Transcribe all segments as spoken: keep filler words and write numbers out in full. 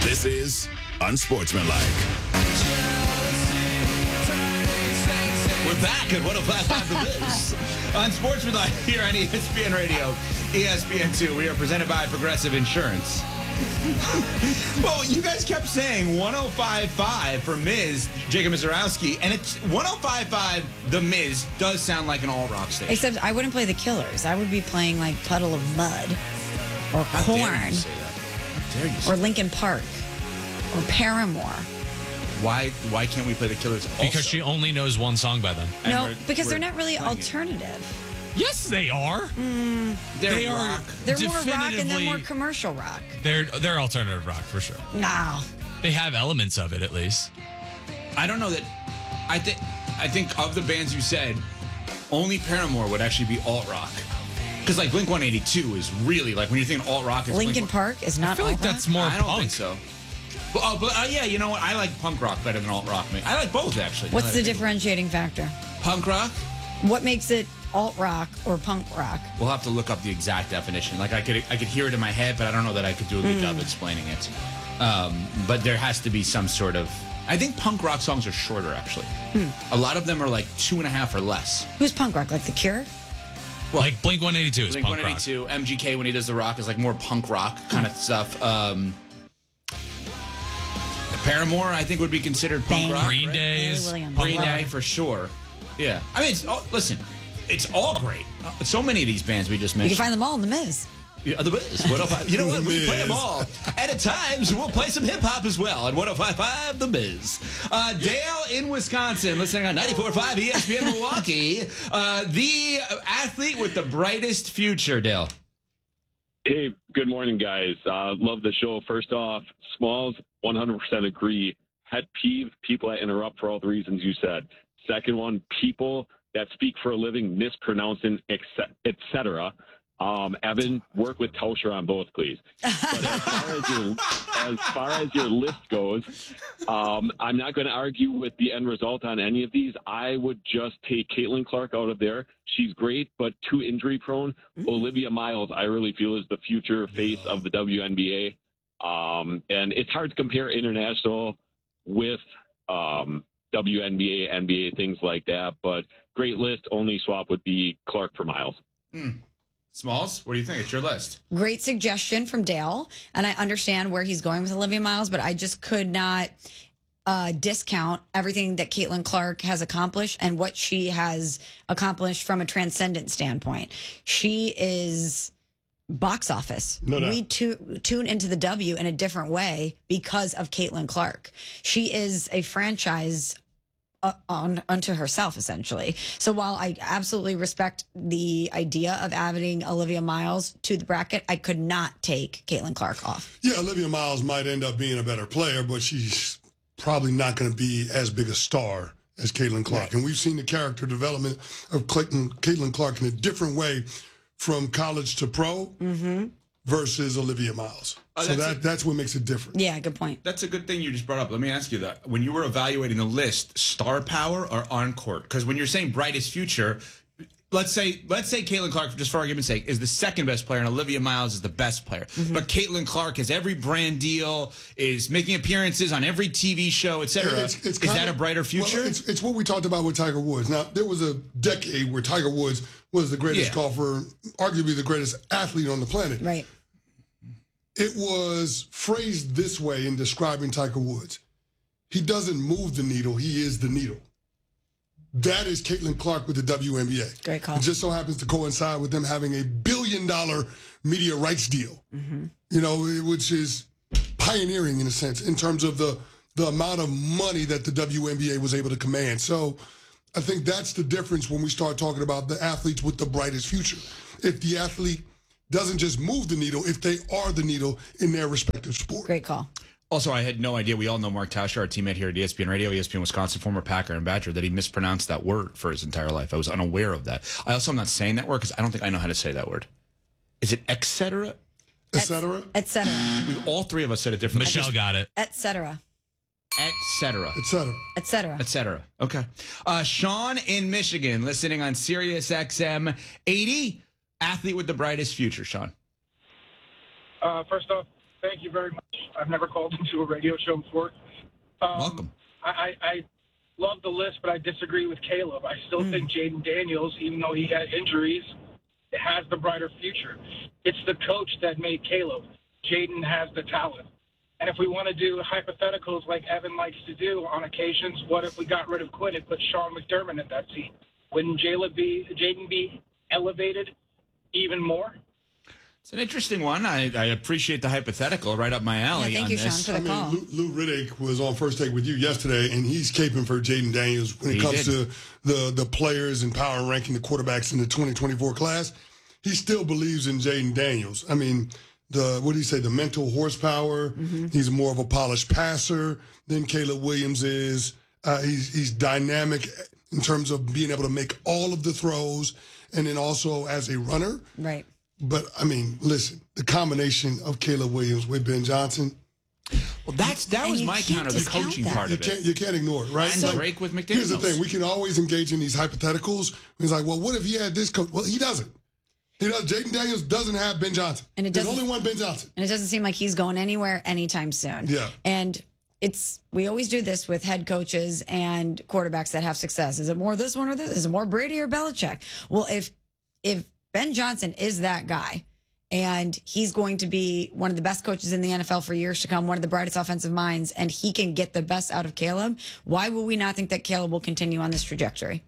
This is Unsportsmanlike. We're back at one oh five point five The Biz. Unsportsmanlike here on E S P N Radio, E S P N two. We are presented by Progressive Insurance. Well, you guys kept saying one oh five point five for Miz, Jacob Mizorowski, and it's one oh five point five The Miz does sound like an all-rock station. Except I wouldn't play the Killers. I would be playing like Puddle of Mud or How dare Korn you say that? How dare you say or Linkin Park or Paramore. Why why can't we play the Killers also? Because she only knows one song by them. And No, we're- because we're they're not really playing it. alternative. Yes, they are. They're they are. rock. They're more rock and they're definitively- more commercial rock. They're they're alternative rock for sure. No. They have elements of it at least. I don't know that. I think I think of the bands you said, only Paramore would actually be alt rock. Because like Blink one eighty-two is really like when you're thinking alt rock. It's Linkin Blink- Park is not I feel like alt rock? that's more I don't punk. think so. Well, oh, but uh, yeah, you know what? I like punk rock better than alt rock. Man. I like both actually. now What's that the I think differentiating factor? about it. Punk rock. What makes it alt rock or punk rock? We'll have to look up the exact definition. Like I could I could hear it in my head, but I don't know that I could do a good Hmm. job explaining it. Um, but there has to be some sort of. I think punk rock songs are shorter actually. Hmm. A lot of them are like two and a half or less. Who's punk rock? Like The Cure? Like Blink one eighty-two is Blink punk one rock. eighty-two, M G K when he does the rock is like more punk rock kind of stuff. Um, Paramore, I think, would be considered punk Bang. rock. Green right? Day is Billy Williams. punk Green rock. Day for sure. Yeah, I mean, it's all, listen, it's all great. Uh, So many of these bands we just You mentioned. can find them all in The Miz. Yeah, the Miz, one oh five. You know what? We play them all. And at times, we'll play some hip hop as well at one oh five point five The Miz. Uh, Dale in Wisconsin, listening on ninety-four point five E S P N Milwaukee. Uh, the athlete with the brightest future, Dale. Hey, good morning, guys. Uh, love the show. First off, Smalls, one hundred percent agree. Pet peeve, people that interrupt for all the reasons you said. Second one, people that speak for a living, mispronouncing, et cetera. Um, Evan, work with Tauscher on both, please. But as far as your, as far as your list goes, um, I'm not going to argue with the end result on any of these. I would just take Caitlin Clark out of there. She's great, but too injury prone. Mm-hmm. Olivia Miles, I really feel, is the future face of the W N B A. Um, and it's hard to compare international with um, W N B A, N B A, things like that. But great list. Only swap would be Clark for Miles. Mm. Smalls, what do you think? It's your list. Great suggestion from Dale. And I understand where he's going with Olivia Miles, but I just could not uh, discount everything that Caitlin Clark has accomplished and what she has accomplished from a transcendent standpoint. She is box office. No doubt. We tu- tune into the W in a different way because of Caitlin Clark. She is a franchise Uh, on unto herself, essentially. So while I absolutely respect the idea of adding Olivia Miles to the bracket, I could not take Caitlin Clark off. Yeah, Olivia Miles might end up being a better player, but she's probably not going to be as big a star as Caitlin Clark. Right. And we've seen the character development of Clayton, Caitlin Clark in a different way from college to pro Mm-hmm. versus Olivia Miles. Oh, so that's that a- that's what makes it different. Yeah, good point. That's a good thing you just brought up. Let me ask you that. When you were evaluating the list, star power or on court? Because when you're saying brightest future, let's say let's say Caitlin Clark, just for argument's sake, is the second best player and Olivia Miles is the best player. Mm-hmm. But Caitlin Clark has every brand deal, is making appearances on every T V show, et cetera. It's- it's is kinda- that a brighter future? Well, it's, it's what we talked about with Tiger Woods. Now, there was a decade where Tiger Woods was the greatest Yeah. golfer, arguably the greatest athlete on the planet. Right. It was phrased this way in describing Tiger Woods. He doesn't move the needle, he is the needle. That is Caitlin Clark with the W N B A. Great call. It just so happens to coincide with them having a billion dollar media rights deal, Mm-hmm. you know, which is pioneering in a sense in terms of the, the amount of money that the W N B A was able to command. So I think that's the difference when we start talking about the athletes with the brightest future. If the athlete doesn't just move the needle, if they are the needle in their respective sport. Great call. Also, I had no idea. We all know Mark Tauscher, our teammate here at E S P N Radio, E S P N Wisconsin, former Packer and Badger, that he mispronounced that word for his entire life. I was unaware of that. I also am not saying that word because I don't think I know how to say that word. Is it et cetera? Et cetera? Et cetera. We, all three of us said it differently. Michelle got it. Et cetera. Et cetera. Et cetera. Et cetera. Et cetera. Okay. Uh, Sean in Michigan, listening on Sirius X M eighty. Athlete with the brightest future, Sean. Uh, first off, Thank you very much. I've never called into a radio show before. Um, Welcome. I, I, I love the list, but I disagree with Caleb. I still mm. think Jaden Daniels, even though he had injuries, has the brighter future. It's the coach that made Caleb. Jaden has the talent. And if we want to do hypotheticals like Evan likes to do on occasions, what if we got rid of Quinn and put Sean McDermott in that seat? Wouldn't Jayla be, Jaden be elevated even more? It's an interesting one. I, I appreciate the hypothetical, right up my alley. Yeah, thank on you, this. Sean, for the I call. mean, Lou, Lou Riddick was on First Take with you yesterday, and he's caping for Jaden Daniels when it He comes did. to the, the players and power and ranking the quarterbacks in the twenty twenty-four class. He still believes in Jaden Daniels. I mean, the what do you say, the mental horsepower. Mm-hmm. He's more of a polished passer than Caleb Williams is. Uh, he's, he's dynamic in terms of being able to make all of the throws, and then also as a runner. Right. But, I mean, listen, the combination of Caleb Williams with Ben Johnson, Well, that's that And was you my can't counter, the discount coaching that. part you of can't, it. you can't ignore it, right? And So, Drake with McDaniels. here's the thing. We can always engage in these hypotheticals. He's like, well, what if he had this coach? Well, he doesn't. He does. Jaden Daniels doesn't have Ben Johnson. And it There's doesn't- only one Ben Johnson. And it doesn't seem like he's going anywhere anytime soon. Yeah. And it's we always do this with head coaches and quarterbacks that have success. Is it more this one or this? Is it more Brady or Belichick? Well, if if Ben Johnson is that guy and he's going to be one of the best coaches in the N F L for years to come, one of the brightest offensive minds, and he can get the best out of Caleb, why will we not think that Caleb will continue on this trajectory?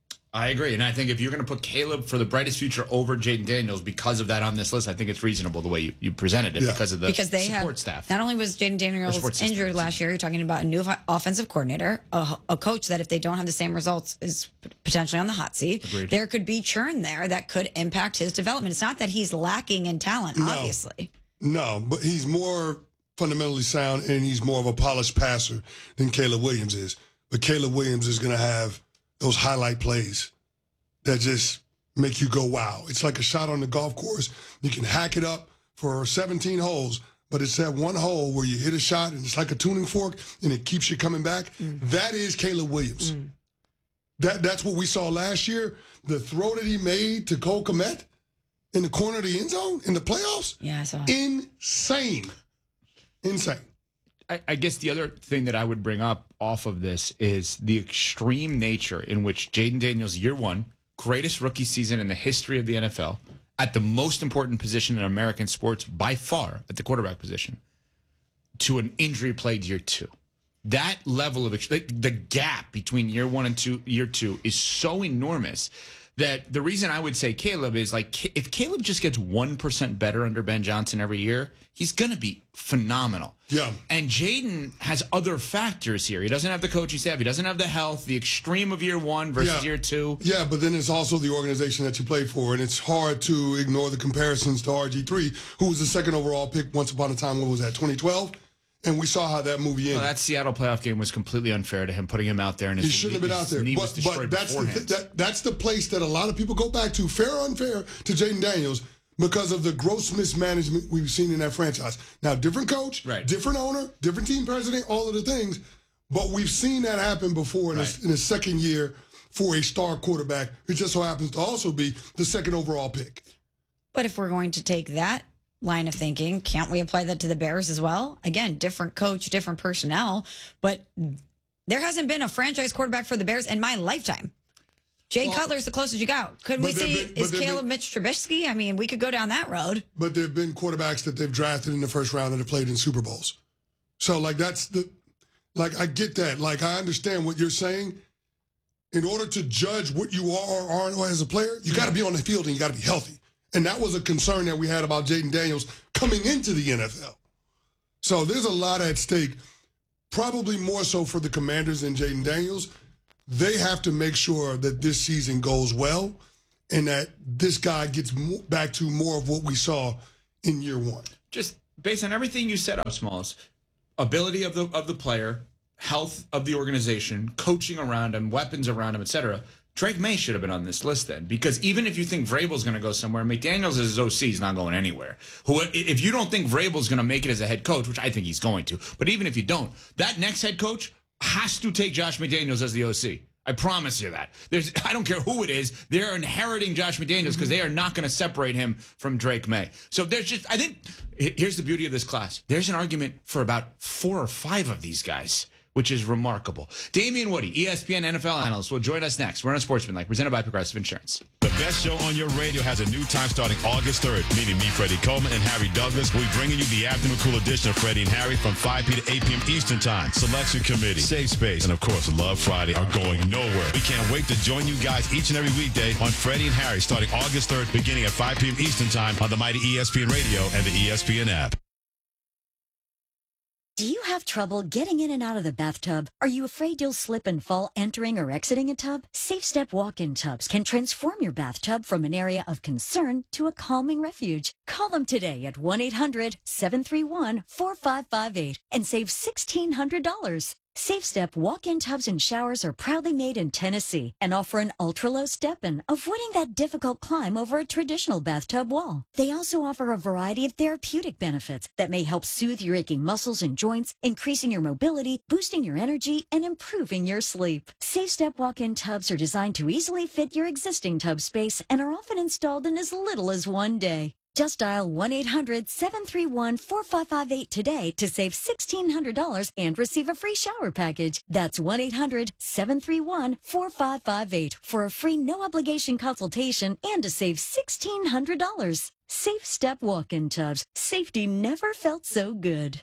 I agree. And I think if you're going to put Caleb for the brightest future over Jaden Daniels because of that on this list, I think it's reasonable the way you, you presented it Yeah. because of the Because they support have staff. not only was Jaden Daniels support system. injured last year, you're talking about a new f- offensive coordinator, a, a coach that if they don't have the same results is p- potentially on the hot seat. Agreed. There could be churn there that could impact his development. It's not that he's lacking in talent, No. obviously. No, but he's more fundamentally sound and he's more of a polished passer than Caleb Williams is. But Caleb Williams is going to have those highlight plays that just make you go, wow. It's like a shot on the golf course. You can hack it up for seventeen holes, but it's that one hole where you hit a shot and it's like a tuning fork and it keeps you coming back. Mm. That is Caleb Williams. Mm. That That's what we saw last year. The throw that he made to Cole Kmet in the corner of the end zone in the playoffs, Yeah, I saw. insane. Insane. I, I guess the other thing that I would bring up off of this is the extreme nature in which Jaden Daniels, year one, greatest rookie season in the history of the N F L, at the most important position in American sports by far, at the quarterback position, to an injury-plagued year two. That level of ex- the, the gap between year one and two, year two is so enormous that the reason I would say Caleb is like if Caleb just gets one percent better under Ben Johnson every year, he's going to be phenomenal. Yeah. And Jaden has other factors here. He doesn't have the coaching staff. He doesn't have the health, the extreme of year one versus Yeah. year two. Yeah, but then it's also the organization that you play for, and it's hard to ignore the comparisons to R G three, who was the second overall pick once upon a time. What was that, twenty twelve? And we saw how that movie ended. Well, that Seattle playoff game was completely unfair to him, putting him out there. And He his, shouldn't have been out his there. knee was But, destroyed but that's the beforehand. th- that, that's the place that a lot of people go back to, fair or unfair, to Jaden Daniels because of the gross mismanagement we've seen in that franchise. Now, different coach, Right. different owner, different team president, all of the things. But we've seen that happen before in, Right. his, in his second year for a star quarterback, who just so happens to also be the second overall pick. But if we're going to take that line of thinking, can't we apply that to the Bears as well? Again, different coach, different personnel, but there hasn't been a franchise quarterback for the Bears in my lifetime. Jay Well, Cutler's the closest you got. Could we but there see, been- but is there Caleb been- Mitch Trubisky? I mean, we could go down that road. But there have been quarterbacks that they've drafted in the first round that have played in Super Bowls. So, like, that's the, like, I get that. Like, I understand what you're saying. In order to judge what you are or aren't as a player, you got to be on the field and you got to be healthy. And that was a concern that we had about Jaden Daniels coming into the N F L. So there's a lot at stake, probably more so for the Commanders than Jaden Daniels. They have to make sure that this season goes well and that this guy gets mo- back to more of what we saw in year one. Just based on everything you said up, Smalls, ability of the of the player, health of the organization, coaching around him, weapons around him, et cetera. Drake May should have been on this list then, because even if you think Vrabel's going to go somewhere, McDaniels as his O C is not going anywhere. Who, if you don't think Vrabel's going to make it as a head coach, which I think he's going to, but even if you don't, that next head coach has to take Josh McDaniels as the O C. I promise you that. There's, I don't care who it is. They're inheriting Josh McDaniels because they are not going to separate him from Drake May. So there's just, I think, here's the beauty of this class. There's an argument for about four or five of these guys, which is remarkable. Damian Woody, E S P N N F L analyst, will join us next. We're on Sportsmanlike, presented by Progressive Insurance. The best show on your radio has a new time starting August third. Meaning me, Freddie Coleman, and Harry Douglas. We'll be bringing you the afternoon cool edition of Freddie and Harry from five p.m. to eight p.m. Eastern Time. Selection Committee, Safe Space, and of course, Love Friday are going nowhere. We can't wait to join you guys each and every weekday on Freddie and Harry starting August third, beginning at five p.m. Eastern Time on the mighty E S P N Radio and the E S P N app. Do you have trouble getting in and out of the bathtub? Are you afraid you'll slip and fall entering or exiting a tub? Safe Step walk-in tubs can transform your bathtub from an area of concern to a calming refuge. Call them today at one eight hundred seven three one four five five eight and save sixteen hundred dollars. Safe Step walk-in tubs and showers are proudly made in Tennessee and offer an ultra-low step-in, avoiding that difficult climb over a traditional bathtub wall. They also offer a variety of therapeutic benefits that may help soothe your aching muscles and joints, increasing your mobility, boosting your energy, and improving your sleep. Safe Step walk-in tubs are designed to easily fit your existing tub space and are often installed in as little as one day. Just dial one eight hundred seven three one four five five eight today to save sixteen hundred dollars and receive a free shower package. That's one eight hundred seven three one four five five eight for a free no-obligation consultation and to save sixteen hundred dollars. Safe Step walk-in tubs. Safety never felt so good.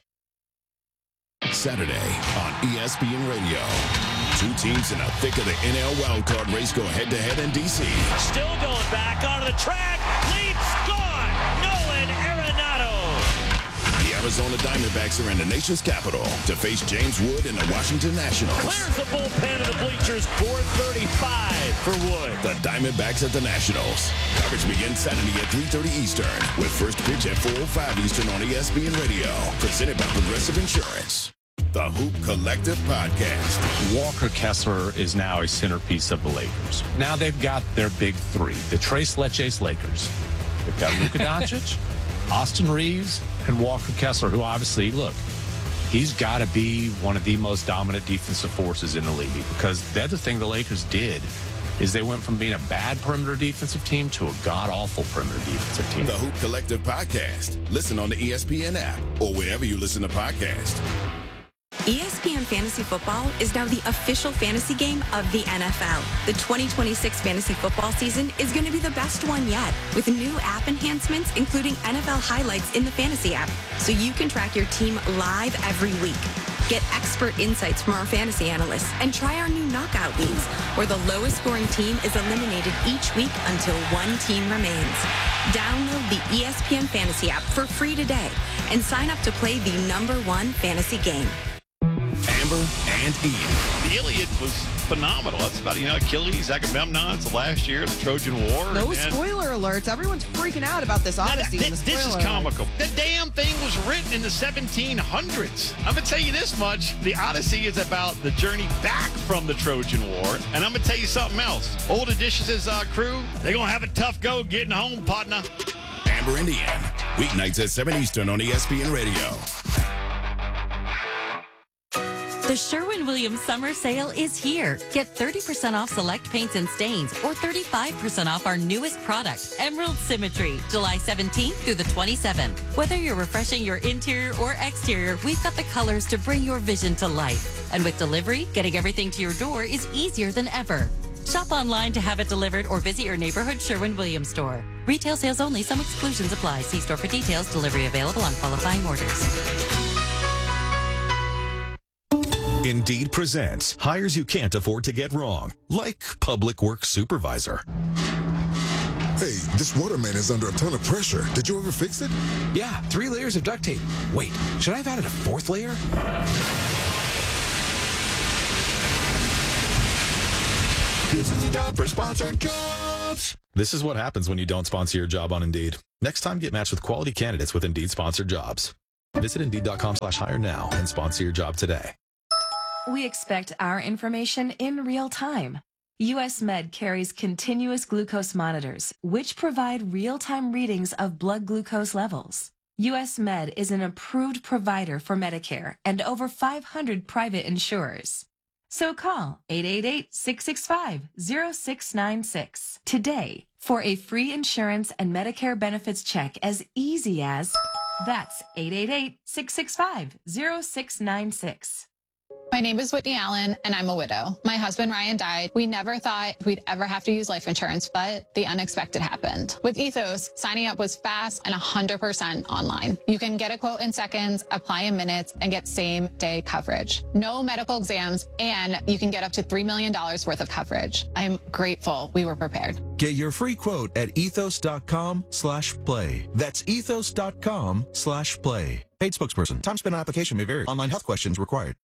Saturday on E S P N Radio. Two teams in the thick of the N L wildcard race go head-to-head in D C. Still going back onto the track. Leaps gone. Nolan Arenado. The Arizona Diamondbacks are in the nation's capital to face James Wood and the Washington Nationals. Clears the bullpen of the bleachers. four thirty-five for Wood. The Diamondbacks at the Nationals. Coverage begins Saturday at three thirty Eastern with first pitch at four oh five Eastern on E S P N Radio. Presented by Progressive Insurance. The Hoop Collective Podcast. Walker Kessler is now a centerpiece of the Lakers. Now they've got their big three, the Tres Leches Lakers. They've got Luka Doncic, Austin Reeves, and Walker Kessler, who obviously, look, he's got to be one of the most dominant defensive forces in the league, because the other thing the Lakers did is they went from being a bad perimeter defensive team to a god-awful perimeter defensive team. The Hoop Collective Podcast. Listen on the E S P N app or wherever you listen to podcasts. E S P N Fantasy Football is now the official fantasy game of the N F L. The twenty twenty-six fantasy football season is going to be the best one yet, with new app enhancements, including N F L highlights in the fantasy app, so you can track your team live every week. Get expert insights from our fantasy analysts and try our new knockout leagues, where the lowest scoring team is eliminated each week until one team remains. Download the E S P N Fantasy app for free today and sign up to play the number one fantasy game. Amber and Ian. The Iliad was phenomenal. That's about, you know, Achilles, Agamemnon. It's the last year of the Trojan War. No and spoiler alerts. Everyone's freaking out about this Odyssey. Now, and the this, this is spoiler comical. alerts. The damn thing was written in the seventeen hundreds. I'm going to tell you this much. The Odyssey is about the journey back from the Trojan War. And I'm going to tell you something else. Old Odysseus' uh, crew, they're going to have a tough go getting home, partner. Amber and Ian. Weeknights at seven Eastern on E S P N Radio. The Sherwin-Williams summer sale is here. Get thirty percent off select paints and stains or thirty-five percent off our newest product, Emerald Symmetry, July seventeenth through the twenty-seventh. Whether you're refreshing your interior or exterior, we've got the colors to bring your vision to life. And with delivery, getting everything to your door is easier than ever. Shop online to have it delivered or visit your neighborhood Sherwin-Williams store. Retail sales only. Some exclusions apply. See store for details. Delivery available on qualifying orders. Indeed presents hires you can't afford to get wrong, like public works supervisor. Hey, this waterman is under a ton of pressure. Did you ever fix it? Yeah, three layers of duct tape. Wait, should I have added a fourth layer? This is the job for sponsored jobs. This is what happens when you don't sponsor your job on Indeed. Next time, get matched with quality candidates with Indeed sponsored jobs. Visit Indeed.com slash hire now and sponsor your job today. We expect our information in real time. U S Med carries continuous glucose monitors, which provide real-time readings of blood glucose levels. U S Med is an approved provider for Medicare and over five hundred private insurers. So call eight eight eight, six six five, zero six nine six today for a free insurance and Medicare benefits check as easy as that's eight eight eight, six six five, zero six nine six. My name is Whitney Allen, and I'm a widow. My husband, Ryan, died. We never thought we'd ever have to use life insurance, but the unexpected happened. With Ethos, signing up was fast and one hundred percent online. You can get a quote in seconds, apply in minutes, and get same-day coverage. No medical exams, and you can get up to three million dollars worth of coverage. I'm grateful we were prepared. Get your free quote at ethos.com slash play. That's ethos.com slash play. Paid spokesperson. Time spent on application may vary. Online health questions required.